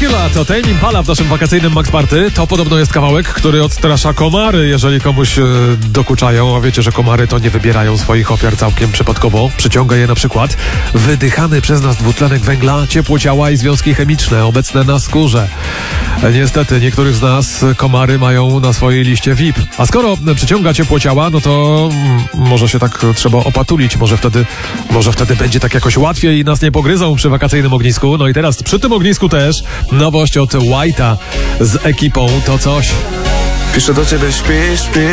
Tequila to Tame Impala w naszym wakacyjnym Max Party. To podobno jest kawałek, który odstrasza komary, jeżeli komuś dokuczają. A wiecie, że komary to nie wybierają swoich ofiar całkiem przypadkowo. Przyciąga je na przykład wydychany przez nas dwutlenek węgla, ciepło ciała i związki chemiczne obecne na skórze. Niestety, niektórych z nas komary mają na swojej liście VIP. A skoro przyciąga ciepło ciała, no to może się tak trzeba opatulić. Może wtedy będzie tak jakoś łatwiej i nas nie pogryzą przy wakacyjnym ognisku. No i teraz przy tym ognisku też nowość od White'a z ekipą to coś. Piszę do ciebie, śpi, śpi,